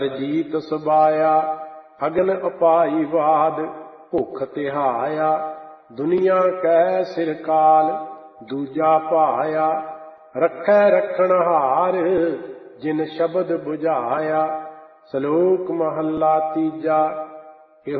ਜੀਤ ਸਬਾਇਆ ਅਗਨ ਅਪਾਈ ਬਾਦ, ਭੁੱਖ ਤਿਹਾਇਆ ਦੁਨੀਆ ਕੈ ਸਿਰ ਕਾਲ। ਦੂਜਾ ਭਾਇਆ ਰੱਖੈ ਰਖਣਹਾਰ, ਜਿਨ ਸ਼ਬਦ ਬੁਝਾਇਆ। ਸਲੋਕ ਮਹੱਲਾ ਤੀਜਾ।